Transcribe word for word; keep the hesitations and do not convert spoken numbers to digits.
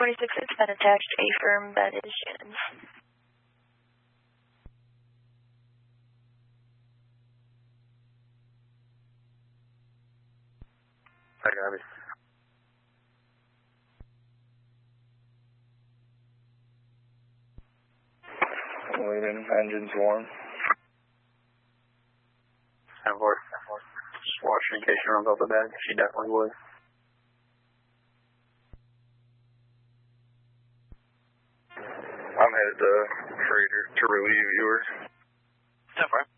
twenty-six, it's been attached. A firm, that is Shannon's. I got it. Leaving, engines warm. ten four. Just watch in case she runs out the bed. She definitely would. I'm headed to freighter to relieve yours. ten four.